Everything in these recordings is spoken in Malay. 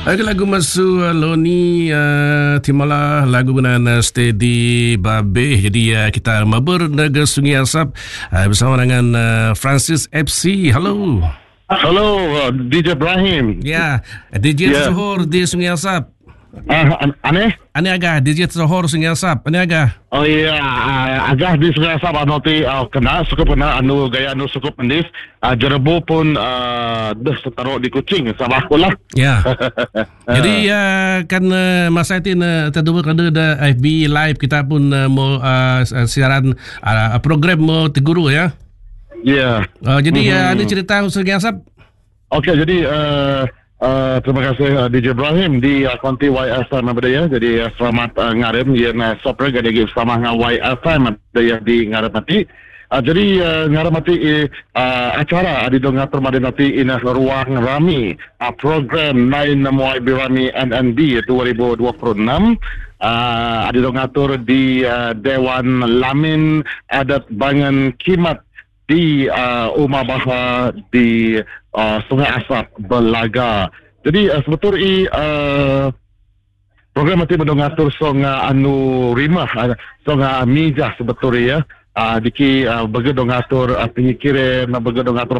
Lagu lagu masu Loni Timala lagu benar Steady Babe. Jadi kita mabur Naga Sungai Asap bersama dengan Francis FC. Halo. Halo, DJ Ibrahim. Ya, DJ Sohor di Sungai Asap. Aneh? Aneh agak DJ Sohor Sungai Asap. Aneh agak. Oh iya, agak di Sungai Asap nanti kena sukup kena anu gaya anu sukup pendis. Jerebu pun setaruh di Kuching sama aku lah. Ya. Jadi kan masa itu terdua kada FB live kita pun mau siaran program mau teguru ya. Ya. Jadi ini cerita Sungai Asap. Okey, jadi terima kasih DJ Ibrahim di konti YFM ya. Jadi selamat ngarem yang sopra gade give sama dengan YFM di ngarem mati. Jadi ngarem mati acara di dongatur madinati ina ruang rami program Nain Namuai Birami NNB 2026 di dongatur di Dewan Lamin Adat Bangan Kimat di Umar Baha di Sungai Asap Belaga. Jadi sebetulnya program nanti mengatur songa anu rimah songa mijah sebetulnya diki bagi dongatur penyikiran bagi dongatur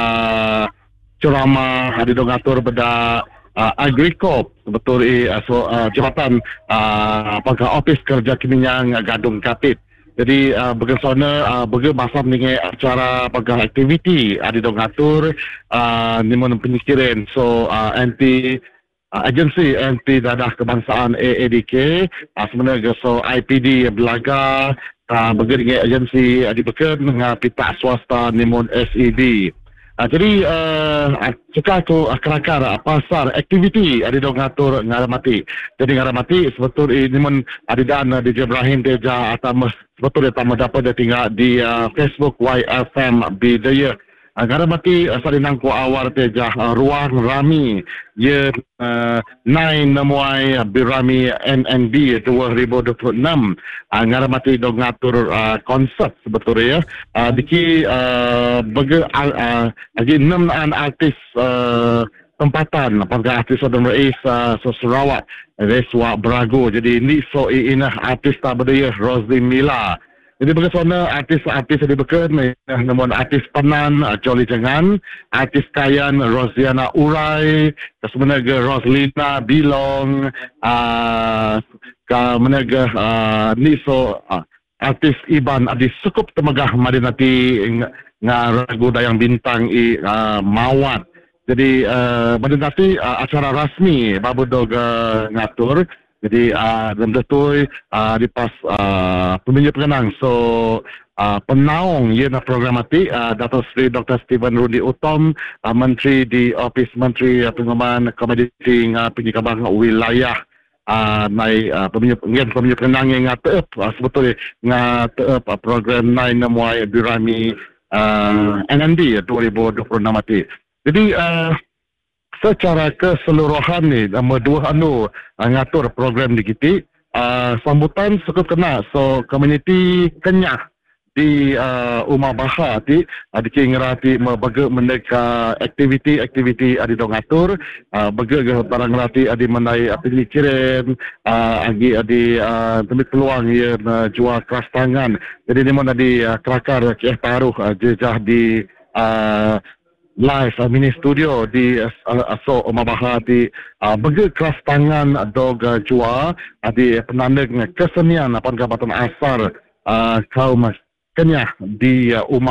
ceramah di dongatur beda Agricop sebetulnya jabatan apakah office kerja kininyang Gadung Kapit. Jadi bagaimana bagi masa dengan acara bagi aktiviti ada dongatur nimun penyikiran so anti agensi anti dadah kebangsaan AADK sebenarnya so IPD Belaga bagi dengan agensi dibekerja dengan pihak swasta nimun SED. Jadi suka aku kerakar pasar aktiviti ada dongatur ngaramati. Jadi ngaramati sebetulnya nimun ada dan DJ Ibrahim deja atau sebetulnya tak dapat dia tinggal di Facebook YFM Bidaya. Ngaramati salinang ku awal deja ruang rami ye Nain Namuai Birami NNB 2026. Ngaramati dongatur konsert sebetulnya diki bagi lagi 6 artis tempatan apakah artis Odom Rais Sarawak Reswa Brago. Jadi ni so inah artis tak berdaya Roslyn Mila. Jadi bagaimana artis-artis yang dibekerja namun artis Penan Jolly Jangan, artis Kayan Rosiana Urai, sebenarnya Roslina Bilong, menaga ni so artis Iban di sukup temagah madinati ngaragu dayang bintang mawat. Jadi madinati acara rasmi babudog ngatur. Jadi dalam betul di pas pemilihan pengenang so penaung ia na programati Dato' Sri Dr. Stephen Rudy Utom Menteri di Office Menteri Pengembangan Komoditi Penyikabang Wilayah nai pemilihan pengenang yang ngateep sebetulnya ngateep program Nain Namuai Birami NNB 2026 mati. Jadi secara keseluruhan ni nama dua anu ngatur program di kita sambutan cukup kena so community Kenyah di Umar Baha ti diki ngerati bagi mendeka aktiviti adi dongatur bagi barang ngerati adi menai pemikiran adi tempat peluang ia jual keras tangan. Jadi ni mana di kerakar taruh jejah di live mini studio di Aso Omabaha di bagi keras tangan dog jua di penandang kesenian Jabatan Asar kaum Kenyah di Umar